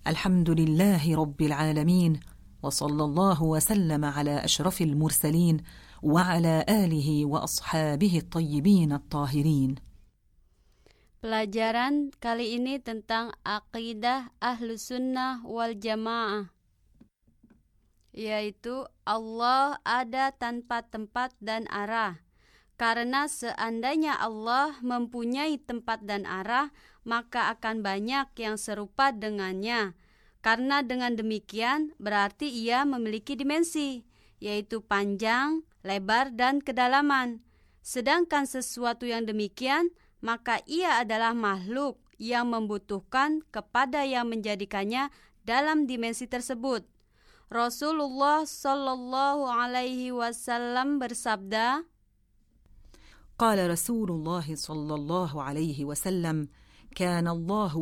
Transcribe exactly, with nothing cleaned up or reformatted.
الحمد لله رب العالمين وصلى الله وسلم على أشرف المرسلين وعلى آله وأصحابه الطيبين الطاهرين. Pelajaran kali ini tentang akidah Ahlus Sunnah wal Jamaah, yaitu Allah ada tanpa tempat dan arah. Karena seandainya Allah mempunyai tempat dan arah, maka akan banyak yang serupa dengannya. Karena dengan demikian berarti ia memiliki dimensi, yaitu panjang, lebar, dan kedalaman. Sedangkan sesuatu yang demikian, maka ia adalah makhluk yang membutuhkan kepada yang menjadikannya dalam dimensi tersebut. Rasulullah Shallallahu Alaihi Wasallam bersabda, قال رسول الله صلى الله عليه وسلم كان الله